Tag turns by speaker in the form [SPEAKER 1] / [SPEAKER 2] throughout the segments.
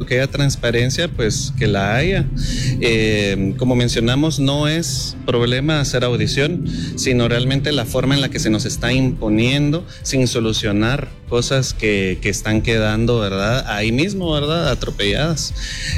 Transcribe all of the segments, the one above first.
[SPEAKER 1] que haya transparencia, pues que la haya. Como mencionamos, no es problema hacer audición, sino realmente la forma en la que se nos está imponiendo sin solucionar cosas que están quedando, ¿verdad? Ahí mismo, ¿verdad? Atropelladas.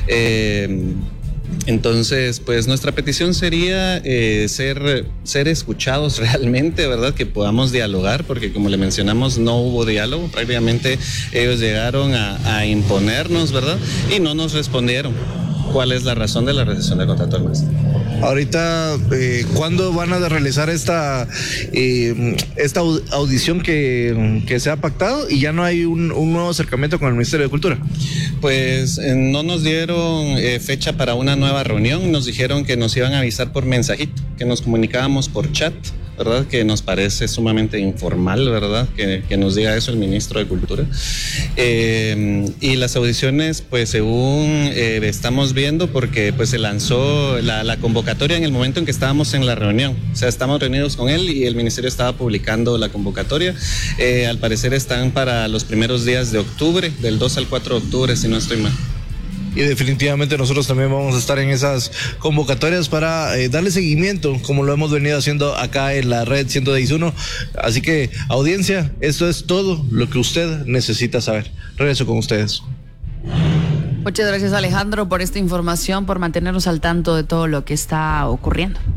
[SPEAKER 1] Entonces, pues nuestra petición sería ser escuchados realmente, ¿verdad? Que podamos dialogar, porque como le mencionamos, no hubo diálogo. Prácticamente ellos llegaron a imponernos, ¿verdad? Y no nos respondieron cuál es la razón de la rescisión del contrato del maestro.
[SPEAKER 2] Ahorita, ¿cuándo van a realizar esta audición que se ha pactado y ya no hay un nuevo acercamiento con el Ministerio de Cultura?
[SPEAKER 1] Pues no nos dieron fecha para una nueva reunión, nos dijeron que nos iban a avisar por mensajito, que nos comunicábamos por chat, ¿verdad? Que nos parece sumamente informal, ¿verdad? Que nos diga eso el ministro de Cultura. Y las audiciones, pues según estamos viendo, porque pues se lanzó la convocatoria en el momento en que estábamos en la reunión. O sea, estamos reunidos con él y el ministerio estaba publicando la convocatoria. Al parecer están para los primeros días de octubre, del 2 al 4 de octubre, si no estoy mal.
[SPEAKER 2] Y definitivamente nosotros también vamos a estar en esas convocatorias para darle seguimiento, como lo hemos venido haciendo acá en la red 161. Así que, audiencia, esto es todo lo que usted necesita saber. Regreso con ustedes.
[SPEAKER 3] Muchas gracias, Alejandro, por esta información, por mantenernos al tanto de todo lo que está ocurriendo.